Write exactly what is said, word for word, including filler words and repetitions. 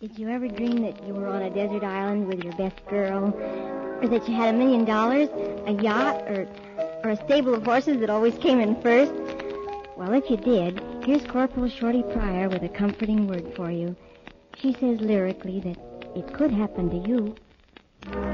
Did you ever dream that you were on a desert island with your best girl? Or that you had a million dollars, a yacht, or, or a stable of horses that always came in first? Well, if you did, here's Corporal Shorty Pryor with a comforting word for you. She says lyrically that it could happen to you.